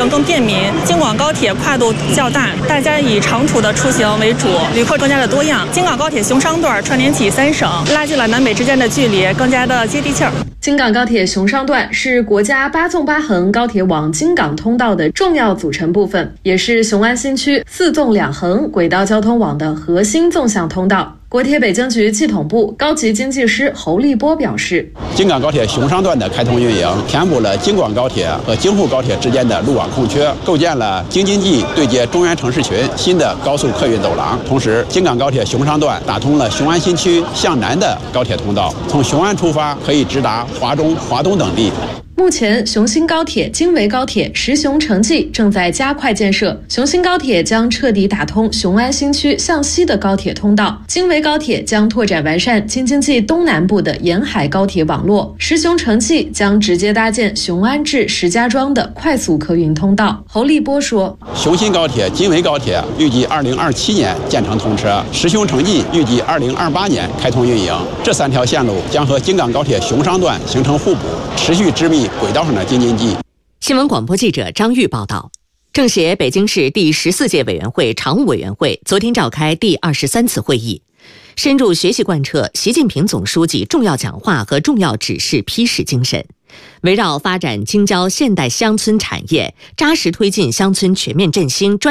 更便民。京广高铁跨度较大，大家以长途的出行为主，旅客更加的多样。京港高铁雄商段串联起3省，拉近了南北之间的距离，更加的接地气儿。 京港高铁雄商段是国家8纵8横高铁网京港通道的重要组成部分，也是雄安新区4纵2横轨道交通网的核心纵向通道。国铁北京局系统部高级经济师侯立波表示， 京港高铁雄商段的开通运营，填补了京广高铁和京沪高铁之间的路网空缺，构建了京津冀对接中原城市群新的高速客运走廊。同时，京港高铁雄商段打通了雄安新区向南的高铁通道，从雄安出发可以直达华中、华东等地。 目前，雄新高铁、京维高铁实雄成绩正在加快建设。雄新高铁将彻底打通雄安新区向西的高铁通道，京维高铁将拓展完善京津冀东南部的沿海高铁网络，实雄成绩将直接搭建雄安至石家庄的快速客运通道。侯立波说， 雄新高铁、京维高铁预计2027年建成通车，实雄成绩预计2028年开通运营。这3条线路将和京港高铁雄商段形成互补，持续织密轨道上的京津冀。 新闻广播记者张玉报道。政协北京市第14届委员会常务委员会昨天召开第23次会议，深入学习贯彻习近平总书记重要讲话和重要指示批示精神，围绕发展京郊现代乡村产业，扎实推进乡村全面振兴